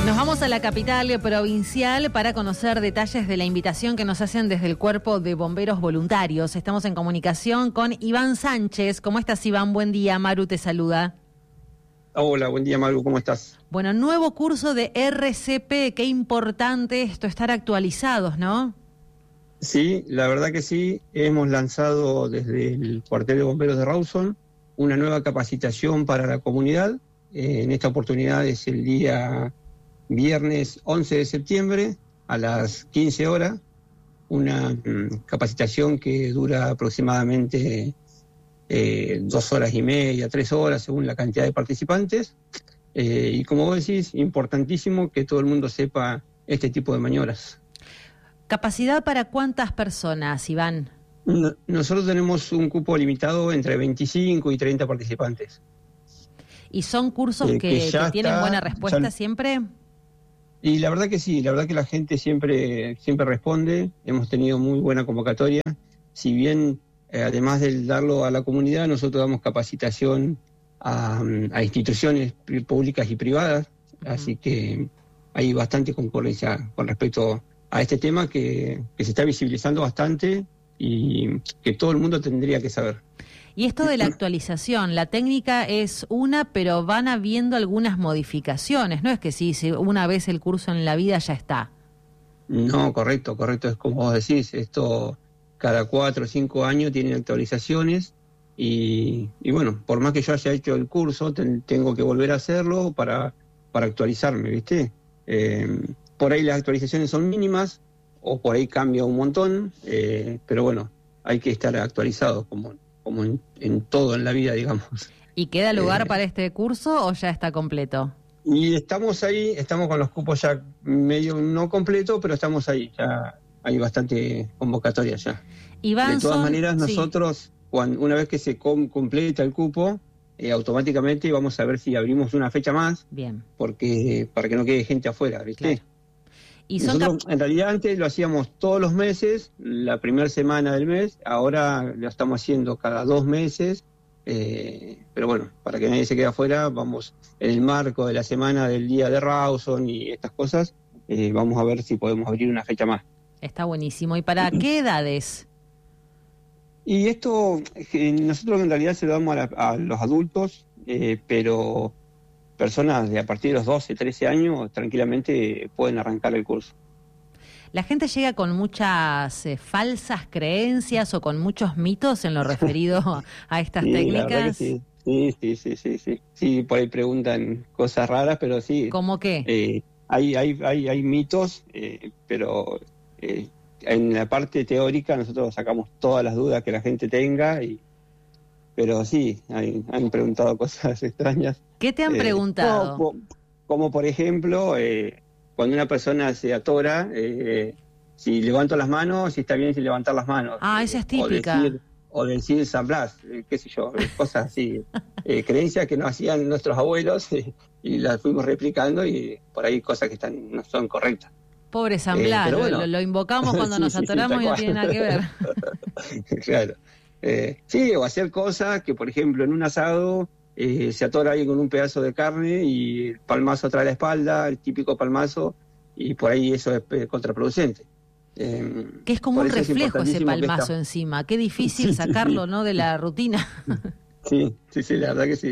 Nos vamos a la capital provincial para conocer detalles de la invitación que nos hacen desde el Cuerpo de Bomberos Voluntarios. Estamos en comunicación con Iván Sánchez. ¿Cómo estás, Iván? Buen día. Maru te saluda. Hola, buen día, Maru. ¿Cómo estás? Bueno, nuevo curso de RCP. Qué importante esto, estar actualizados, ¿no? Sí, la verdad que sí. Hemos lanzado desde el cuartel de bomberos de Rawson una nueva capacitación para la comunidad. En esta oportunidad es el día viernes 11 de septiembre a las 15 horas, una capacitación que dura aproximadamente 2 horas y media, 3 horas, según la cantidad de participantes. Y como vos decís, importantísimo que todo el mundo sepa este tipo de maniobras. ¿Capacidad para cuántas personas, Iván? Nosotros tenemos un cupo limitado entre 25 y 30 participantes. ¿Y son cursos que tienen buena respuesta siempre? Y la verdad que sí, la verdad que la gente siempre responde. Hemos tenido muy buena convocatoria. Si bien, además de darlo a la comunidad, nosotros damos capacitación a instituciones públicas y privadas. Así que hay bastante concurrencia con respecto a este tema que se está visibilizando bastante y que todo el mundo tendría que saber. Y esto de la actualización, la técnica es una, pero van habiendo algunas modificaciones, no es que si una vez el curso en la vida ya está. No, correcto, es como vos decís, esto cada 4 o 5 años tiene actualizaciones y bueno, por más que yo haya hecho el curso, tengo que volver a hacerlo para actualizarme, ¿viste? Por ahí las actualizaciones son mínimas o por ahí cambia un montón, pero bueno, hay que estar actualizado como en todo en la vida, digamos. ¿Y queda lugar para este curso o ya está completo? Y estamos ahí, estamos con los cupos ya medio no completo, pero estamos ahí, ya hay bastante convocatoria ya. Iván, de todas maneras, nosotros, una vez que se completa el cupo, automáticamente vamos a ver si abrimos una fecha más. Bien. Porque para que no quede gente afuera, ¿viste? Claro. ¿Y nosotros en realidad antes lo hacíamos todos los meses, la primera semana del mes, ahora lo estamos haciendo cada 2 meses, pero bueno, para que nadie se quede afuera, vamos en el marco de la semana del día de Rawson y estas cosas, vamos a ver si podemos abrir una fecha más. Está buenísimo. ¿Y para qué edades? Y esto, nosotros en realidad se lo damos a los adultos, pero personas de a partir de los 12, 13 años tranquilamente pueden arrancar el curso. ¿La gente llega con muchas falsas creencias o con muchos mitos en lo referido a estas técnicas? La verdad que sí. Sí, por ahí preguntan cosas raras, pero sí. ¿Cómo qué? Hay mitos, pero en la parte teórica nosotros sacamos todas las dudas que la gente tenga pero sí, han preguntado cosas extrañas. ¿Qué te han preguntado? Como por ejemplo, cuando una persona se atora, si levanto las manos, si está bien sin levantar las manos. Esa es típica. O decir San Blas, qué sé yo, cosas así. Creencias que nos hacían nuestros abuelos y las fuimos replicando y por ahí cosas que no son correctas. Pobre San Blas, bueno, lo invocamos cuando nos atoramos y no tiene nada que ver. Claro. Sí, o hacer cosas que, por ejemplo, en un asado se atora alguien con un pedazo de carne y el palmazo atrás de la espalda, el típico palmazo, y por ahí eso es contraproducente. Que es como un reflejo ese palmazo encima, qué difícil sacarlo, ¿no?, de la rutina. Sí, la verdad que sí.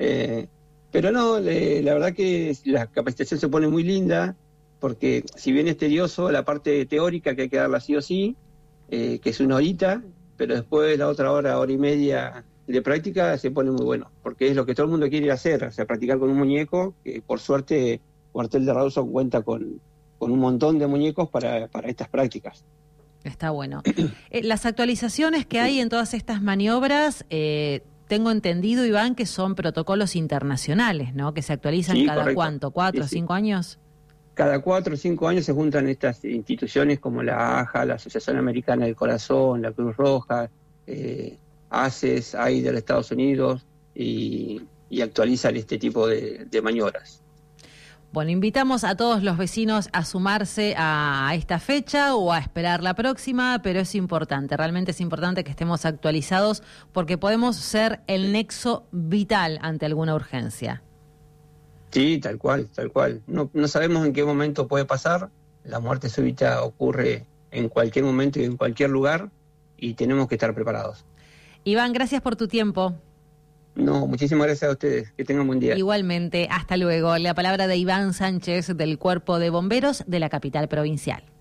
Pero no, la verdad que la capacitación se pone muy linda, porque si bien es tedioso, la parte teórica que hay que darla sí o sí, que es 1 horita, pero después la otra hora y media de práctica se pone muy bueno, porque es lo que todo el mundo quiere hacer, o sea, practicar con un muñeco, que por suerte Cuartel de Rawson cuenta con un montón de muñecos para estas prácticas. Está bueno. Las actualizaciones que hay en todas estas maniobras, tengo entendido, Iván, que son protocolos internacionales, ¿no? Que se actualizan cada correcto. ¿Cuánto? ¿4 o 5 años? Cada 4 o 5 años se juntan estas instituciones como la AJA, la Asociación Americana del Corazón, la Cruz Roja, ACES, AIDA de Estados Unidos, y actualizan este tipo de maniobras. Bueno, invitamos a todos los vecinos a sumarse a esta fecha o a esperar la próxima, pero es importante, realmente es importante que estemos actualizados porque podemos ser el nexo vital ante alguna urgencia. Sí, tal cual, tal cual. No sabemos en qué momento puede pasar. La muerte súbita ocurre en cualquier momento y en cualquier lugar y tenemos que estar preparados. Iván, gracias por tu tiempo. No, muchísimas gracias a ustedes. Que tengan buen día. Igualmente, hasta luego. La palabra de Iván Sánchez del Cuerpo de Bomberos de la capital provincial.